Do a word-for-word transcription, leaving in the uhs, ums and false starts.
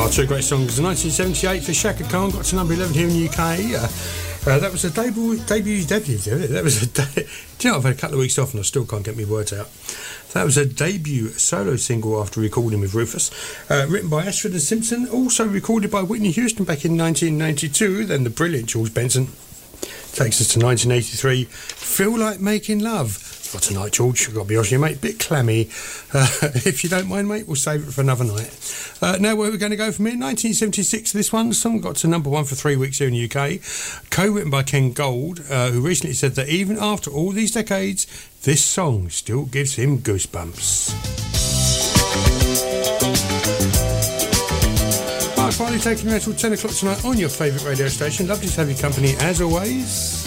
Oh, two great songs. nineteen seventy-eight for Shaka Khan, got to number eleven here in the U K. Uh, uh, that was a debut, debut, debut, that was a, de- do you know, I've had a couple of weeks off and I still can't get my words out. That was a debut solo single after recording with Rufus, uh, written by Ashford and Simpson, also recorded by Whitney Houston back in nineteen ninety-two, then the brilliant George Benson. Takes us to nineteen eighty-three, Feel Like Making Love. For tonight, George, I've got to be honest with you, mate, bit clammy. Uh, if you don't mind, mate, we'll save it for another night. Uh, now, where we're going to go from here, nineteen seventy-six, this one, the song got to number one for three weeks here in the U K, co-written by Ken Gold, uh, who recently said that even after all these decades, this song still gives him goosebumps. Right, finally taking you out till ten o'clock tonight on your favourite radio station. Lovely to have your company as always.